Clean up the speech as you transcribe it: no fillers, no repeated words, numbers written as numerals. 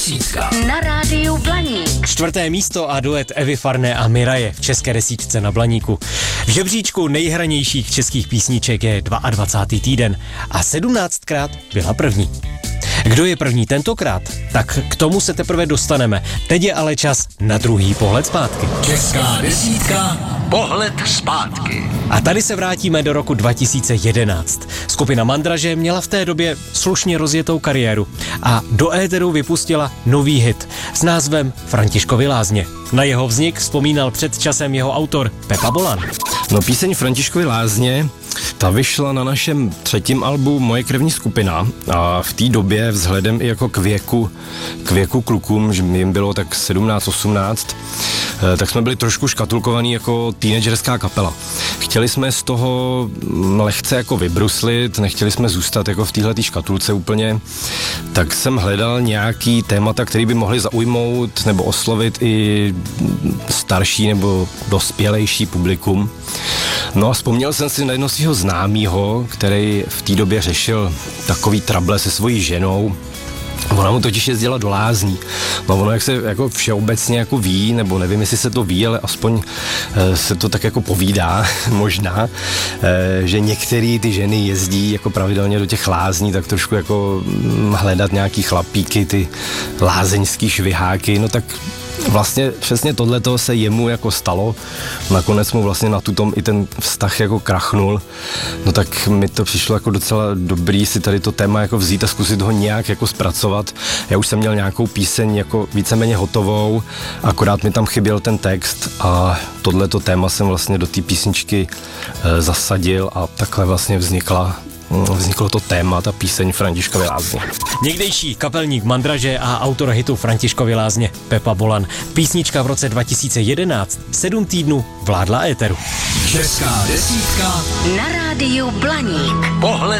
Na rádiu Blaník. 4. místo a duet Evy Farné a Miraje v české desítce na Blaníku. V žebříčku nejhranějších českých písniček je 22. týden a 17krát byla první. Kdo je první tentokrát? Tak k tomu se teprve dostaneme. Teď je ale čas na druhý pohled zpátky. Česká desítka, pohled zpátky. A tady se vrátíme do roku 2011. Skupina Mandraže měla v té době slušně rozjetou kariéru a do éteru vypustila nový hit s názvem Františkovy lázně. Na jeho vznik vzpomínal před časem jeho autor Pepa Bolan. No, píseň Františkovy lázně, ta vyšla na našem 3. albu Moje krevní skupina a v té době vzhledem i jako k věku klukům, že jim bylo tak 17-18, tak jsme byli trošku škatulkovaní jako teenagerská kapela. Chtěli jsme z toho lehce jako vybruslit, nechtěli jsme zůstat jako v téhletý škatulce úplně, tak jsem hledal nějaký témata, který by mohly zaujmout nebo oslovit i starší nebo dospělejší publikum. No a vzpomněl jsem si na jedno svého známýho, který v té době řešil takový trable se svojí ženou. Ona mu totiž jezdila do lázní. No ono, jak se jako všeobecně jako ví, nebo nevím, jestli se to ví, ale aspoň se to tak jako povídá možná, že některé ty ženy jezdí jako pravidelně do těch lázní, tak trošku jako hledat nějaký chlapíky, ty lázeňský šviháky, no tak vlastně přesně tohleto se jemu jako stalo. Nakonec mu vlastně na tutom i ten vztah jako krachnul. No tak mi to přišlo jako docela dobrý si tady to téma jako vzít a zkusit ho nějak jako zpracovat. Já už jsem měl nějakou píseň jako víceméně hotovou, akorát mi tam chyběl ten text a tohleto téma jsem vlastně do té písničky zasadil a takhle vlastně vzniklo to téma, ta píseň Františkovy lázně. Někdejší kapelník Mandraže a autor hitu Františkovy lázně Pepa Bolan. Písnička v roce 2011 7 týdnů vládla éteru. Česká desítka Na rádiu Blaník. pohled